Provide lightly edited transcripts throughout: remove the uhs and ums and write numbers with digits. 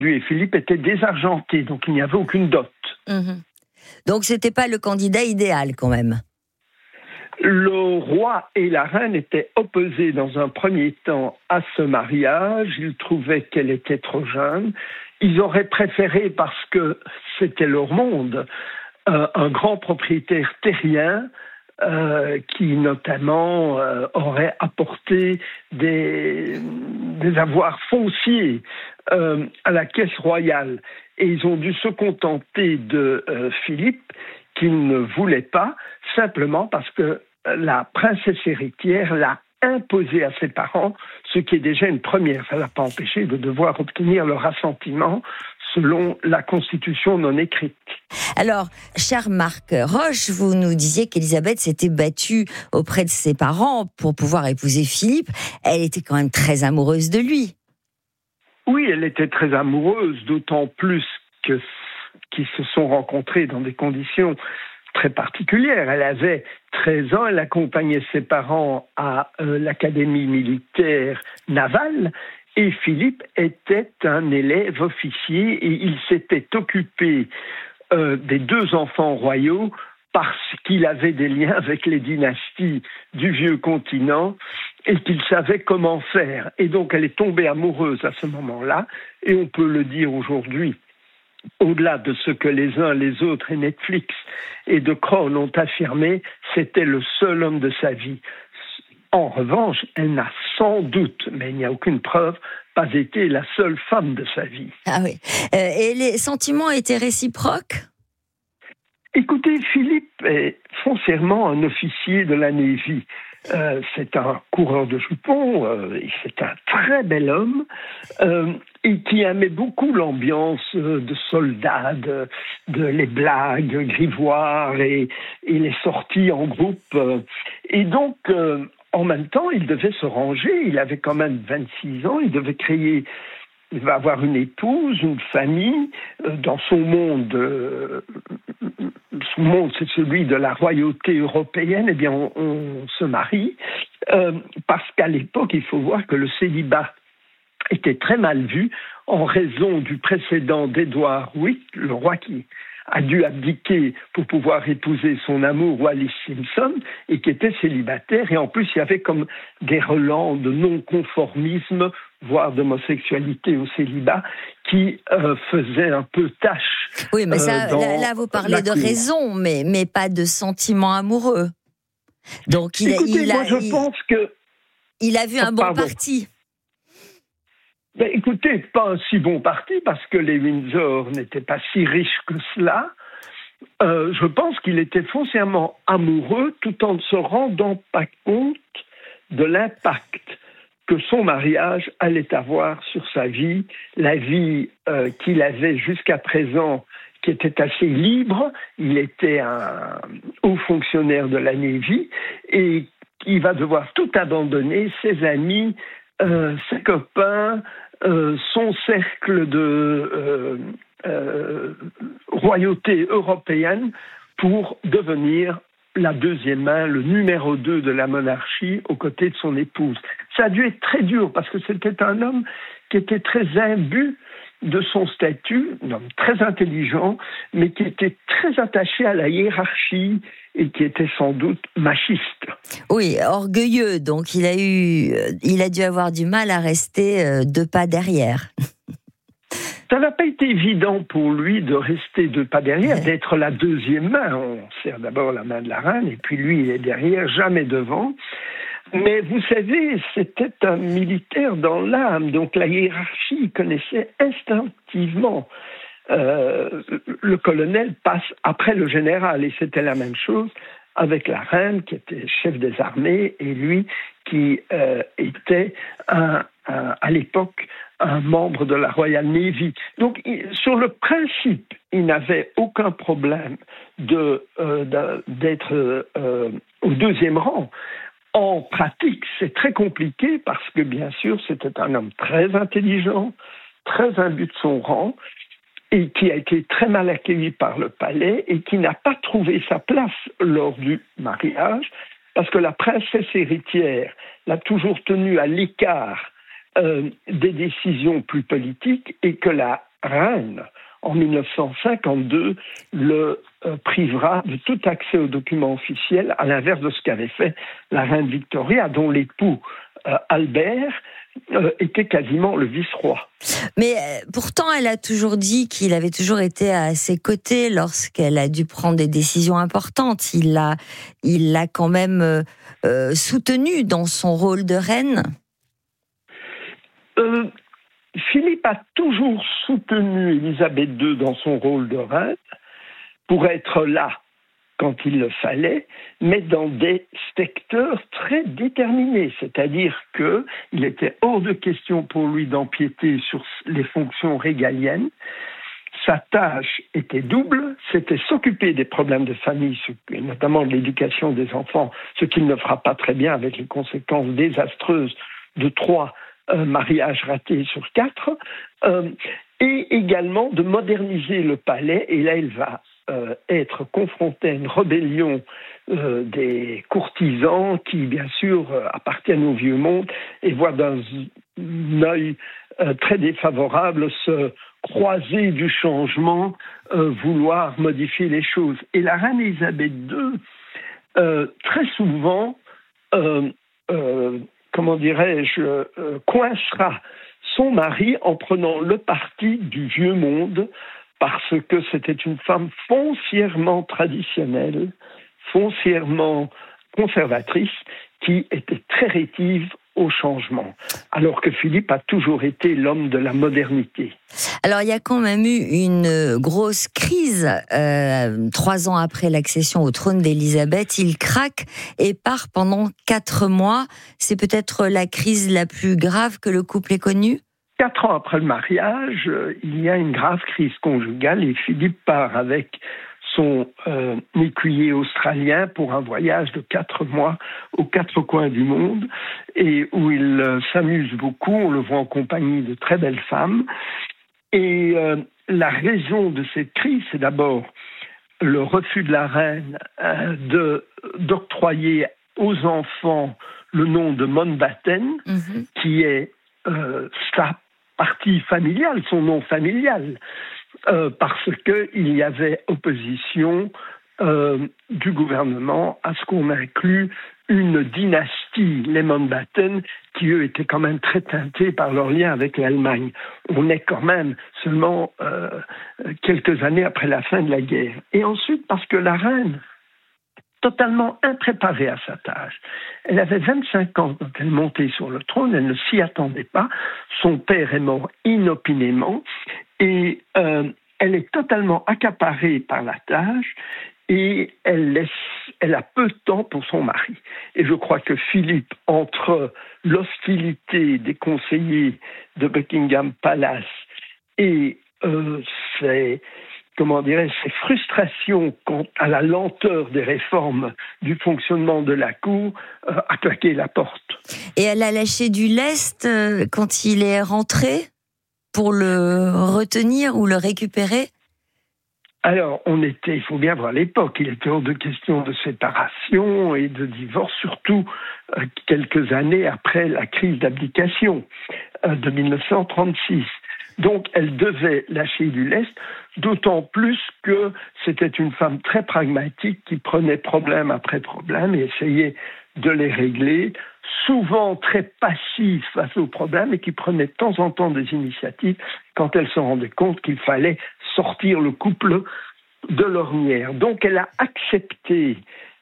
Lui et Philippe étaient désargentés, donc il n'y avait aucune dot. Donc c'était pas le candidat idéal quand même. Le roi et la reine étaient opposés dans un premier temps à ce mariage. Ils trouvaient qu'elle était trop jeune. Ils auraient préféré, parce que c'était leur monde, un grand propriétaire terrien qui notamment aurait apporté des avoirs fonciers à la caisse royale. Et ils ont dû se contenter de Philippe, qu'il ne voulait pas, simplement parce que la princesse héritière l'a imposé à ses parents, ce qui est déjà une première. Ça ne l'a pas empêché de devoir obtenir leur assentiment selon la constitution non écrite. Alors, cher Marc Roche, vous nous disiez qu'Élisabeth s'était battue auprès de ses parents pour pouvoir épouser Philippe. Elle était quand même très amoureuse de lui. Oui, elle était très amoureuse, d'autant plus qu'ils se sont rencontrés dans des conditions très particulière. Elle avait 13 ans, elle accompagnait ses parents à l'académie militaire navale et Philippe était un élève officier et il s'était occupé des deux enfants royaux parce qu'il avait des liens avec les dynasties du vieux continent et qu'il savait comment faire. Et donc elle est tombée amoureuse à ce moment-là et on peut le dire aujourd'hui. Au-delà de ce que les uns, les autres, et Netflix et The Crown ont affirmé, c'était le seul homme de sa vie. En revanche, elle n'a sans doute, mais il n'y a aucune preuve, pas été la seule femme de sa vie. Ah oui. Et les sentiments étaient réciproques ? Écoutez, Philippe est foncièrement un officier de la Navy. C'est un coureur de jupons, c'est un très bel homme et qui aimait beaucoup l'ambiance de soldats, de les blagues grivoires et les sorties en groupe. Et donc, en même temps, il devait se ranger. Il avait quand même 26 ans. Il va avoir une épouse, une famille. Dans son monde, c'est celui de la royauté européenne. Eh bien, on se marie parce qu'à l'époque, il faut voir que le célibat était très mal vu en raison du précédent d'Édouard VIII, le roi qui a dû abdiquer pour pouvoir épouser son amour Wallis Simpson et qui était célibataire. Et en plus, il y avait comme des relents de non-conformisme, voire d'homosexualité au célibat, qui faisaient un peu tâche. Oui, mais ça, là, vous parlez de raison, mais pas de sentiments amoureux. Donc, je pense que... Il a vu un bon parti. Ben, écoutez, pas un si bon parti, parce que les Windsor n'étaient pas si riches que cela. Je pense qu'il était foncièrement amoureux, tout en ne se rendant pas compte de l'impact que son mariage allait avoir sur sa vie, la vie qu'il avait jusqu'à présent, qui était assez libre. Il était un haut fonctionnaire de la Navy, et il va devoir tout abandonner, ses amis, ses copains, son cercle de royauté européenne pour devenir la deuxième main, le numéro 2 de la monarchie aux côtés de son épouse. Ça a dû être très dur parce que c'était un homme qui était très imbu de son statut, un homme très intelligent, mais qui était très attaché à la hiérarchie et qui était sans doute machiste. Oui, orgueilleux, donc il a dû avoir du mal à rester 2 pas derrière. Ça n'a pas été évident pour lui de rester 2 pas derrière, d'être la deuxième main. On serre d'abord la main de la reine, et puis lui, il est derrière, jamais devant. Mais vous savez, c'était un militaire dans l'âme, donc la hiérarchie, il connaissait instinctivement. Le colonel passe après le général, et c'était la même chose avec la reine, qui était chef des armées, et lui, qui était à l'époque un membre de la Royal Navy. Donc, sur le principe, il n'avait aucun problème d'être au 2e rang. En pratique, c'est très compliqué parce que, bien sûr, c'était un homme très intelligent, très imbu de son rang, et qui a été très mal accueilli par le palais et qui n'a pas trouvé sa place lors du mariage parce que la princesse héritière l'a toujours tenu à l'écart des décisions plus politiques et que la reine, en 1952, le privera de tout accès aux documents officiels, à l'inverse de ce qu'avait fait la reine Victoria, dont l'époux Albert était quasiment le vice-roi. Mais pourtant, elle a toujours dit qu'il avait toujours été à ses côtés lorsqu'elle a dû prendre des décisions importantes. Il l'a quand même soutenue dans son rôle de reine. Philippe a toujours soutenu Élisabeth II dans son rôle de reine pour être là quand il le fallait, mais dans des secteurs très déterminés. C'est-à-dire qu'il était hors de question pour lui d'empiéter sur les fonctions régaliennes. Sa tâche était double, c'était s'occuper des problèmes de famille, notamment de l'éducation des enfants, ce qu'il ne fera pas très bien avec les conséquences désastreuses de 3 mariages ratés sur 4, et également de moderniser le palais. Et là, il va être confronté à une rébellion des courtisans qui, bien sûr, appartiennent au vieux monde et voient d'un œil très défavorable ce croisé du changement, vouloir modifier les choses. Et la reine Élisabeth II, très souvent, coincera son mari en prenant le parti du vieux monde, parce que c'était une femme foncièrement traditionnelle, foncièrement conservatrice, qui était très rétive au changement, alors que Philippe a toujours été l'homme de la modernité. Alors, il y a quand même eu une grosse crise 3 ans après l'accession au trône d'Élisabeth. Il craque et part pendant 4 mois. C'est peut-être la crise la plus grave que le couple ait connue ? 4 ans après le mariage, il y a une grave crise conjugale et Philippe part avec son écuyer australien pour un voyage de 4 mois aux 4 coins du monde et où il s'amuse beaucoup. On le voit en compagnie de très belles femmes. Et la raison de cette crise, c'est d'abord le refus de la reine d'octroyer aux enfants le nom de Mountbatten, qui est sa partie familiale, son nom familial, parce qu'il y avait opposition du gouvernement à ce qu'on inclut une dynastie, les Mountbatten, qui eux étaient quand même très teintés par leur lien avec l'Allemagne. On est quand même seulement quelques années après la fin de la guerre. Et ensuite, parce que la reine, totalement impréparée à sa tâche. Elle avait 25 ans quand elle montait sur le trône, elle ne s'y attendait pas. Son père est mort inopinément et elle est totalement accaparée par la tâche et elle a peu de temps pour son mari. Et je crois que Philippe, entre l'hostilité des conseillers de Buckingham Palace et ses frustrations quant à la lenteur des réformes du fonctionnement de la cour, a claqué la porte. Et elle a lâché du lest quand il est rentré pour le retenir ou le récupérer ? Alors, il faut bien voir l'époque, il était hors de question de séparation et de divorce, surtout quelques années après la crise d'abdication de 1936. Donc, elle devait lâcher du lest, d'autant plus que c'était une femme très pragmatique qui prenait problème après problème et essayait de les régler, souvent très passive face aux problèmes et qui prenait de temps en temps des initiatives quand elle se rendait compte qu'il fallait sortir le couple de l'ornière. Donc, elle a accepté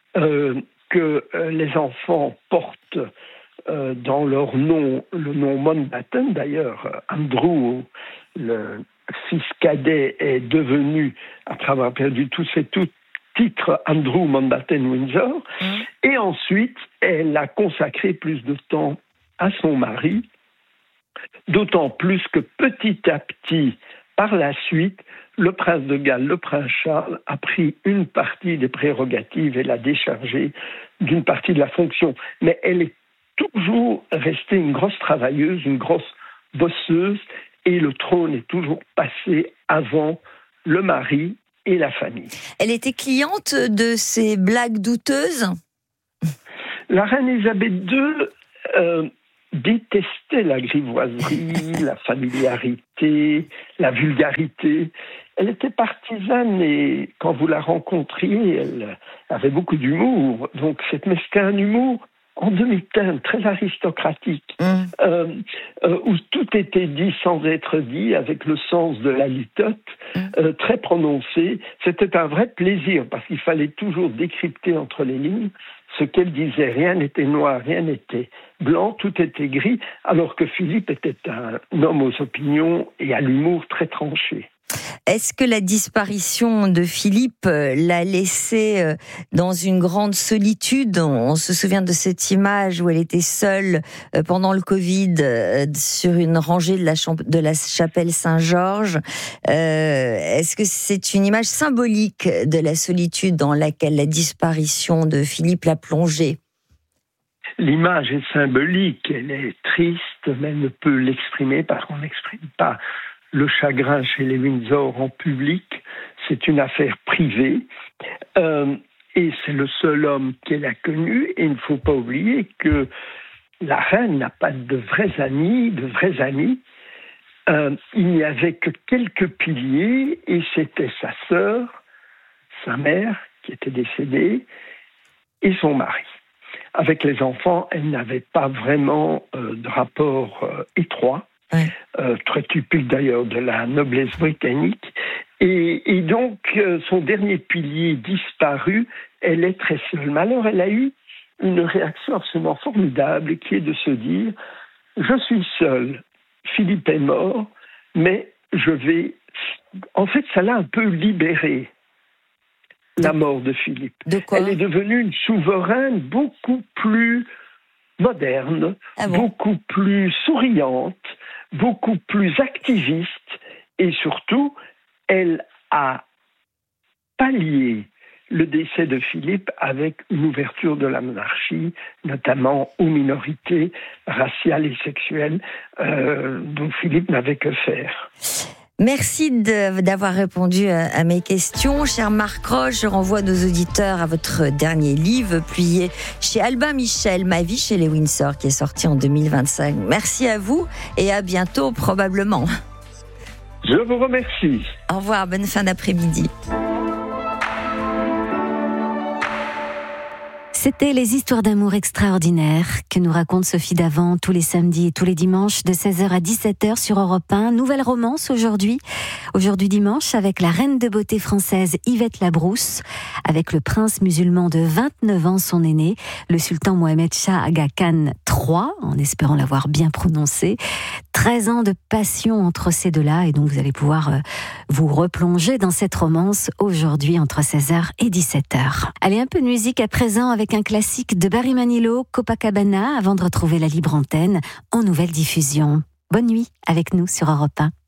que les enfants portent dans leur nom, le nom Mountbatten. D'ailleurs, Andrew, le fils cadet, est devenu, après avoir perdu tous ses titres, Andrew Mountbatten-Windsor. Et ensuite, elle a consacré plus de temps à son mari, d'autant plus que petit à petit, par la suite, le prince de Galles, le prince Charles, a pris une partie des prérogatives et l'a déchargé d'une partie de la fonction. Mais elle est toujours restée une grosse travailleuse, une grosse bosseuse, et le trône est toujours passé avant le mari et la famille. Elle était cliente de ces blagues douteuses ? La reine Élisabeth II détestait la grivoiserie, la familiarité, la vulgarité. Elle était partisane et quand vous la rencontriez, elle avait beaucoup d'humour. Donc c'était un humour en demi-teinte, très aristocratique, où tout était dit sans être dit, avec le sens de la litote très prononcé. C'était un vrai plaisir, parce qu'il fallait toujours décrypter entre les lignes ce qu'elle disait. Rien n'était noir, rien n'était blanc, tout était gris, alors que Philippe était un homme aux opinions et à l'humour très tranché. Est-ce que la disparition de Philippe l'a laissé dans une grande solitude ? On se souvient de cette image où elle était seule pendant le Covid sur une rangée de la chapelle Saint-Georges. Est-ce que c'est une image symbolique de la solitude dans laquelle la disparition de Philippe l'a plongée ? L'image est symbolique, elle est triste, mais elle ne peut l'exprimer parce qu'on n'exprime pas le chagrin chez les Windsor en public. C'est une affaire privée et c'est le seul homme qu'elle a connu. Et il ne faut pas oublier que la reine n'a pas de vrais amis. Il n'y avait que quelques piliers et c'était sa sœur, sa mère qui était décédée et son mari. Avec les enfants, elle n'avait pas vraiment de rapport étroit. Très typique d'ailleurs de la noblesse britannique. Et donc, son dernier pilier disparu, elle est très seule. Mais alors, elle a eu une réaction absolument formidable qui est de se dire « Je suis seule, Philippe est mort, mais je vais... » En fait, ça l'a un peu libérée, la mort de Philippe. De quoi ? Elle est devenue une souveraine beaucoup plus moderne, beaucoup plus souriante, beaucoup plus activiste et surtout, elle a pallié le décès de Philippe avec une ouverture de la monarchie, notamment aux minorités raciales et sexuelles dont Philippe n'avait que faire. Merci d'avoir répondu à mes questions. Cher Marc Roche, je renvoie nos auditeurs à votre dernier livre, publié chez Albin Michel, Ma vie chez les Windsor, qui est sorti en 2025. Merci à vous et à bientôt, probablement. Je vous remercie. Au revoir, bonne fin d'après-midi. C'était les histoires d'amour extraordinaires que nous raconte Sophie Davant tous les samedis et tous les dimanches de 16h à 17h sur Europe 1. Nouvelle romance aujourd'hui dimanche avec la reine de beauté française Yvette Labrousse, avec le prince musulman de 29 ans, son aîné, le sultan Mohamed Shah Aga Khan III, en espérant l'avoir bien prononcé. 13 ans de passion entre ces deux-là et donc vous allez pouvoir vous replonger dans cette romance aujourd'hui entre 16h et 17h. Allez, un peu de musique à présent avec un classique de Barry Manilow, Copacabana, avant de retrouver la libre antenne en nouvelle diffusion. Bonne nuit avec nous sur Europe 1.